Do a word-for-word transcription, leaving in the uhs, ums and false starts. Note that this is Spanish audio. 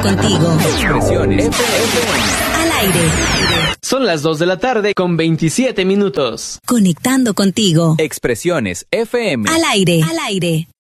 contigo. Expresiones F M. Al aire. Son las dos de la tarde con veintisiete minutos. Conectando contigo. Expresiones F M. Al aire. Al aire.